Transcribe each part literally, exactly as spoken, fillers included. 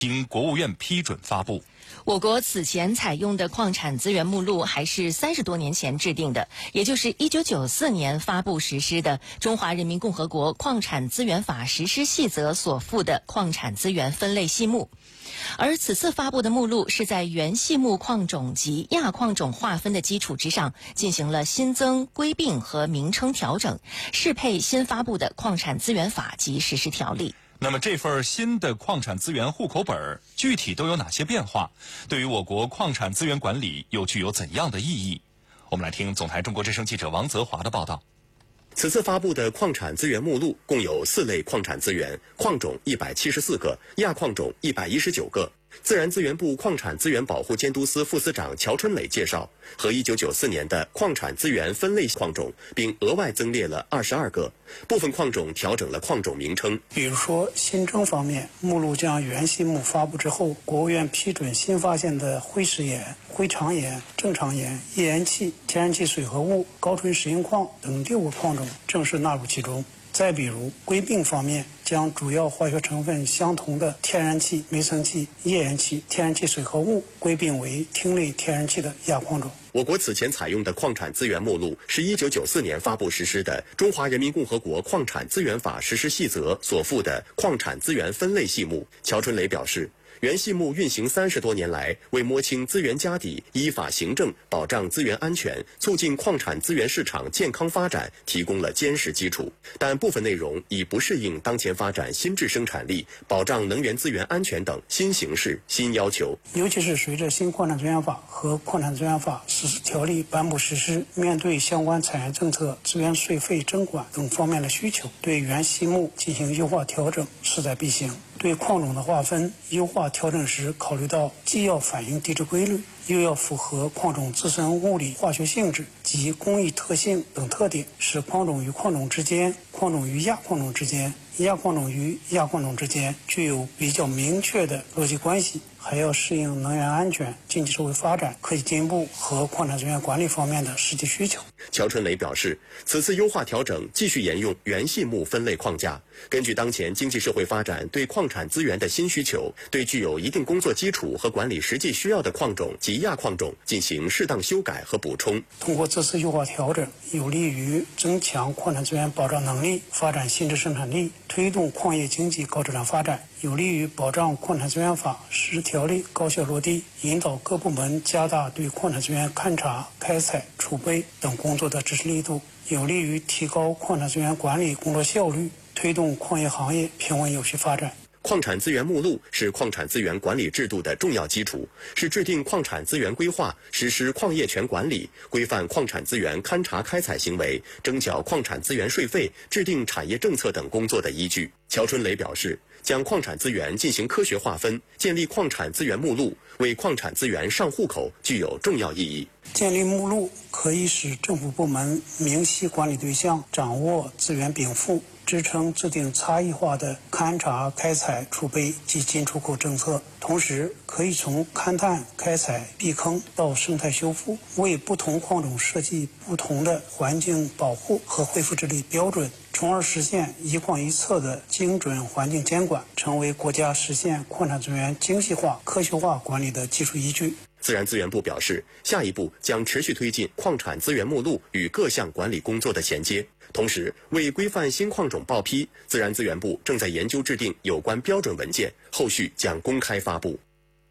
经国务院批准发布。 我国此前采用的矿产资源目录还是三十多年前制定的，也就是一九九四年发布实施的《中华人民共和国矿产资源法实施细则》所附的矿产资源分类细目。而此次发布的目录是在原细目矿种及亚矿种划分的基础之上，进行了新增、归并和名称调整，适配新发布的矿产资源法及实施条例。 那么这份新的矿产资源户口本具体都有哪些变化？对于我国矿产资源管理又具有怎样的意义？我们来听总台中国之声记者王泽华的报道。 此次发布的矿产资源目录共有四类矿产资源，矿种一百七十四个，亚矿种一百一十九个。自然资源部矿产资源保护监督司副司长乔春磊介绍，和一九九四年的矿产资源分类矿种，并额外增列了二十二个，部分矿种调整了矿种名称。 比如说新增方面，目录将原细目发布之后，国务院批准新发现的灰石岩、灰长岩、正常岩、页岩气、天然气水合物、高纯石英矿等六个矿种正式纳入其中。再比如归并方面，将主要化学成分相同的天然气、煤层气、页岩气、天然气水合物归并为烃类天然气的亚矿种。 我国此前采用的矿产资源目录是一九九四年发布实施的《中华人民共和国矿产资源法实施细则》所附的矿产资源分类细目。乔春磊表示，原细目运行三十多年来，为摸清资源家底、依法行政、保障资源安全、促进矿产资源市场健康发展提供了坚实基础。但部分内容已不适应当前发展新质生产力、保障能源资源安全等新形势、新要求。 尤其是随着新矿产资源法和矿产资源法实施条例颁布实施，面对相关产业政策、资源税费征管等方面的需求，对原细目进行优化调整势在必行。对矿种的划分优化调整时，考虑到既要反映地质规律，又要符合矿种自身物理化学性质及工艺特性等特点，使矿种与矿种之间、矿种与亚矿种之间、亚矿种与亚矿种之间具有比较明确的逻辑关系，还要适应能源安全、经济社会发展、科技进步和矿产资源管理方面的实际需求。 乔春磊表示，此次优化调整继续沿用原细目分类框架，根据当前经济社会发展对矿产资源的新需求，对具有一定工作基础和管理实际需要的矿种及亚矿种进行适当修改和补充。 通过这次优化调整，有利于增强矿产资源保障能力，发展新质生产力，推动矿业经济高质量发展，有利于保障矿产资源法实施条例高效落地，引导各部门加大对矿产资源勘查、开采、储备等工作的支持力度，有利于提高矿产资源管理工作效率，推动矿业行业平稳有序发展。 矿产资源目录是矿产资源管理制度的重要基础，是制定矿产资源规划、实施矿业权管理、规范矿产资源勘查开采行为、征缴矿产资源税费、制定产业政策等工作的依据。乔春磊表示，将矿产资源进行科学划分，建立矿产资源目录，为矿产资源上户口具有重要意义。 建立目录可以使政府部门明晰管理对象，掌握资源禀赋，支撑制定差异化的勘查、开采、储备及进出口政策，同时可以从勘探、开采、避坑到生态修复，为不同矿种设计不同的环境保护和恢复治理标准，从而实现一矿一策的精准环境监管，成为国家实现矿产资源精细化、科学化管理的技术依据。 自然资源部表示，下一步将持续推进矿产资源目录与各项管理工作的衔接，同时为规范新矿种报批，自然资源部正在研究制定有关标准文件，后续将公开发布。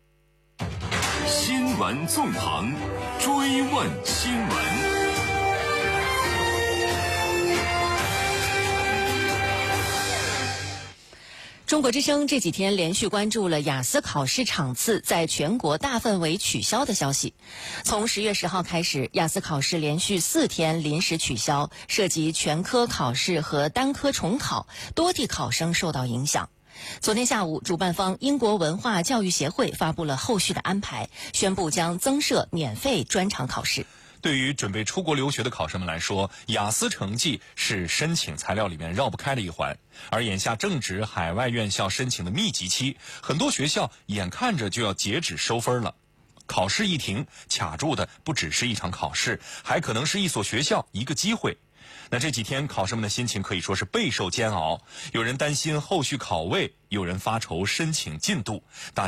新闻纵横，追问新闻。 中国之声这几天连续关注了雅思考试场次在全国大范围取消的消息。从十月十号开始，雅思考试连续四天临时取消，涉及全科考试和单科重考，多地考生受到影响。昨天下午，主办方英国文化教育协会发布了后续的安排，宣布将增设免费专场考试。 对于准备出国留学的考生们来说，雅思成绩是申请材料里面绕不开的一环。而眼下正值海外院校申请的密集期，很多学校眼看着就要截止收分了。考试一停，卡住的不只是一场考试，还可能是一所学校一个机会。 那这几天考生们的心情可以说是备受煎熬，有人担心后续考位，有人发愁申请进度，大